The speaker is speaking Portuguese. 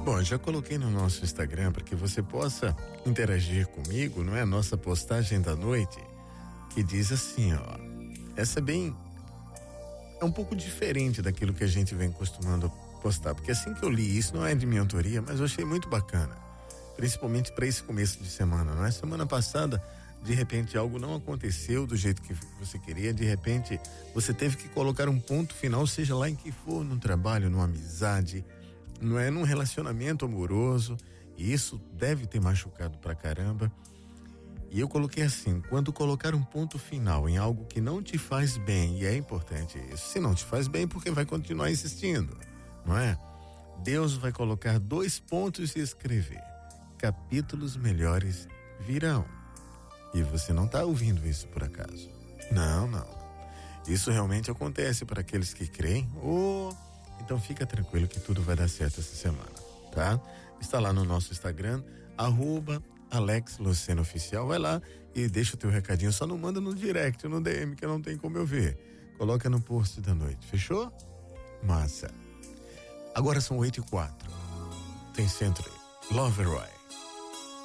Bom, já coloquei no nosso Instagram para que você possa interagir comigo, não é? Nossa postagem da noite, que diz assim, ó. Essa é um pouco diferente daquilo que a gente vem costumando postar, porque assim que eu li isso, não é de minha autoria, mas eu achei muito bacana, principalmente para esse começo de semana, não é? Semana passada, de repente algo não aconteceu do jeito que você queria, de repente você teve que colocar um ponto final, seja lá em que for, num trabalho, numa amizade, não é, num relacionamento amoroso, e isso deve ter machucado pra caramba. E eu coloquei assim: quando colocar um ponto final em algo que não te faz bem, e é importante isso, se não te faz bem, porque vai continuar insistindo, não é? Deus vai colocar 2 pontos e escrever: capítulos melhores virão. E você não está ouvindo isso por acaso. Não. Isso realmente acontece para aqueles que creem. Então fica tranquilo que tudo vai dar certo essa semana, tá? Está lá no nosso Instagram, @AlexLucianoOficial. Vai lá e deixa o teu recadinho. Só não manda no direct, no DM, que não tem como eu ver. Coloca no post da noite, fechou? Massa. Agora são 8:04. Tem Centro Loveroy.